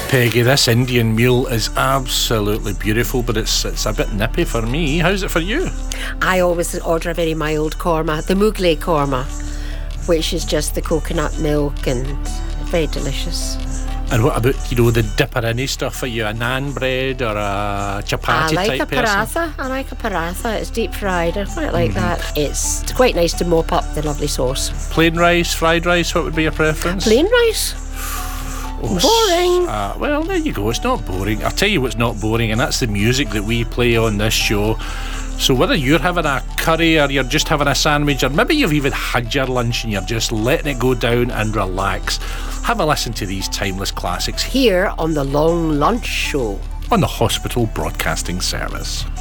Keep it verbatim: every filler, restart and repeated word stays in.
Peggy, this Indian meal is absolutely beautiful, but it's it's a bit nippy for me. How's it for you? I always order a very mild korma, the Mughlai korma, which is just the coconut milk and very delicious. And what about, you know, the dipper-in stuff? Are you a naan bread or a chapati I like type a paratha. I like a paratha. It's deep fried. I quite like mm-hmm. that. It's quite nice to mop up the lovely sauce. Plain rice, fried rice, what would be your preference? Plain rice. Oh, boring. Uh, well, there you go. It's not boring. I'll tell you what's not boring, and that's the music that we play on this show. So whether you're having a curry or you're just having a sandwich, or maybe you've even had your lunch and you're just letting it go down and relax, have a listen to these timeless classics here on the Long Lunch Show on the Hospital Broadcasting Service.